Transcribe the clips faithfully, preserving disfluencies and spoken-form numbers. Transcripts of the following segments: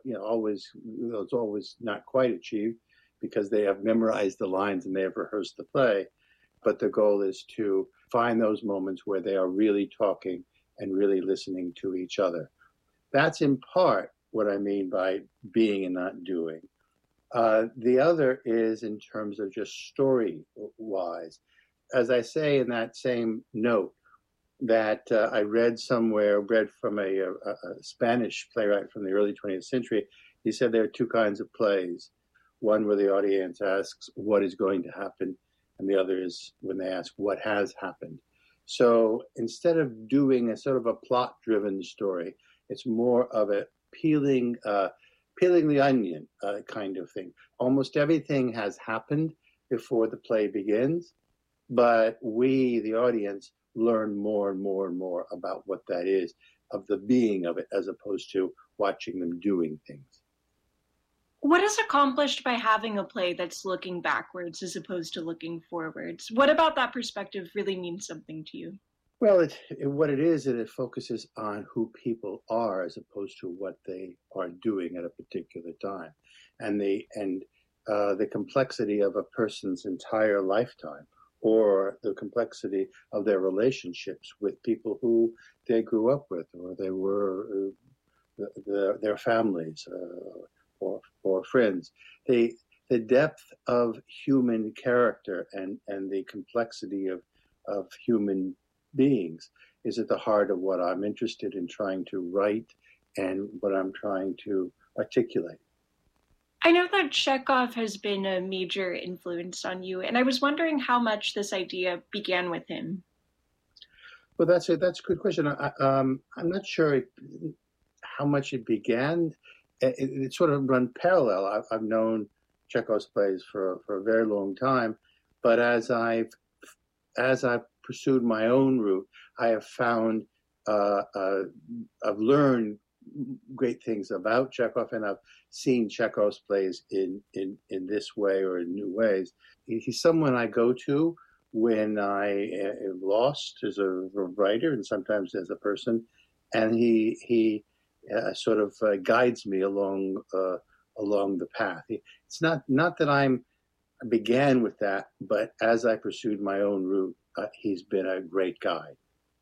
you know, always, you know, it's always not quite achieved because they have memorized the lines and they have rehearsed the play. But the goal is to find those moments where they are really talking and really listening to each other. That's in part what I mean by being and not doing. Uh, the other is in terms of just story-wise. As I say in that same note, that uh, I read somewhere, read from a, a, a Spanish playwright from the early twentieth century. He said there are two kinds of plays. One where the audience asks what is going to happen, and the other is when they ask what has happened. So instead of doing a sort of a plot-driven story, it's more of a peeling, uh, peeling the onion uh, kind of thing. Almost everything has happened before the play begins, but we, the audience, learn more and more and more about what that is, of the being of it, as opposed to watching them doing things. What is accomplished by having a play that's looking backwards as opposed to looking forwards? What about that perspective really means something to you? Well, it, it, what it is, it focuses on who people are as opposed to what they are doing at a particular time, and the and uh, the complexity of a person's entire lifetime, or the complexity of their relationships with people who they grew up with, or they were uh, the, the, their families, uh, or or friends. The the depth of human character and and the complexity of of human beings is at the heart of what I'm interested in trying to write and what I'm trying to articulate. I know that Chekhov has been a major influence on you, and I was wondering how much this idea began with him. Well, that's a, that's a good question. I, um, I'm not sure it, how much it began. It, it sort of run parallel. I've, I've known Chekhov's plays for, for a very long time, but as I've as I've pursued my own route, I have found uh, uh, I've learned great things about Chekhov, and I've seen Chekhov's plays in, in, in this way or in new ways. He's someone I go to when I am lost as a writer and sometimes as a person, and he he uh, sort of uh, guides me along uh, along the path. It's not not that I'm I began with that, but as I pursued my own route, uh, he's been a great guide.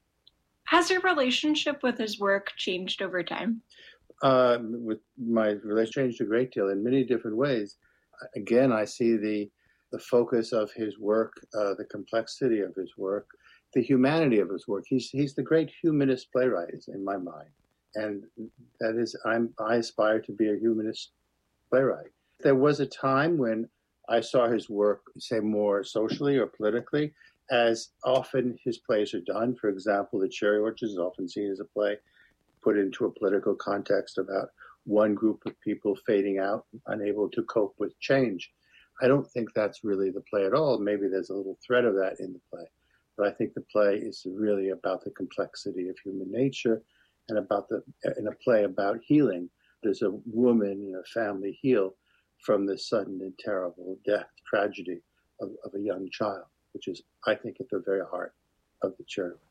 Has your relationship with his work changed over time? Uh, with my relationship changed a great deal in many different ways. Again, I see the the focus of his work, uh, the complexity of his work, the humanity of his work. He's he's the great humanist playwright in my mind, and that is I'm I aspire to be a humanist playwright. There was a time when I saw his work, say, more socially or politically, as often his plays are done. For example, The Cherry Orchard is often seen as a play put into a political context about one group of people fading out, unable to cope with change. I don't think that's really the play at all. Maybe there's a little thread of that in the play. But I think the play is really about the complexity of human nature and about the, in a play about healing. There's a woman and a family heal from the sudden and terrible death, tragedy of, of a young child, which is, I think, at the very heart of The Cherry Orchard.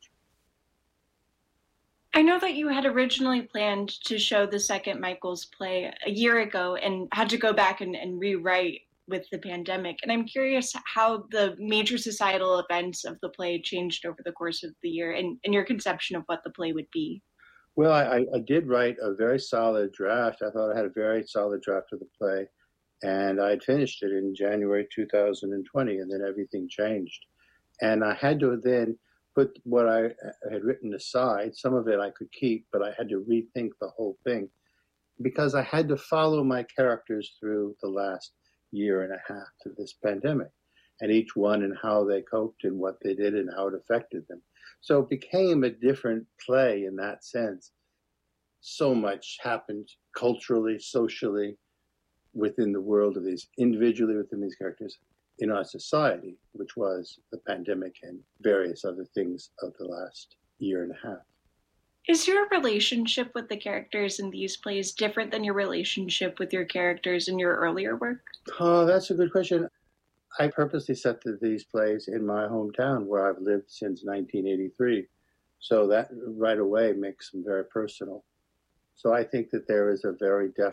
I know that you had originally planned to show the second Michael's play a year ago and had to go back and, and rewrite with the pandemic. And I'm curious how the major societal events of the play changed over the course of the year and, and your conception of what the play would be. Well, I, I did write a very solid draft. I thought I had a very solid draft of the play. And I had finished it in January two thousand twenty, and then everything changed. And I had to then put what I had written aside. Some of it I could keep, but I had to rethink the whole thing because I had to follow my characters through the last year and a half to this pandemic, and each one and how they coped and what they did and how it affected them. So it became a different play in that sense. So much happened culturally, socially, within the world of these, individually within these characters, in our society, which was the pandemic and various other things of the last year and a half. Is your relationship with the characters in these plays different than your relationship with your characters in your earlier work? Oh, that's a good question. I purposely set the, these plays in my hometown where I've lived since nineteen eighty-three. So that right away makes them very personal. So I think that there is a very definite